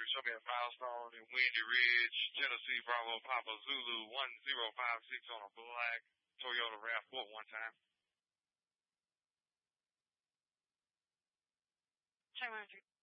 show me a milestone in Windy Ridge, Tennessee, Bravo, Papa Zulu 1056 on a black Toyota RAV4 one time. Check 1, 3.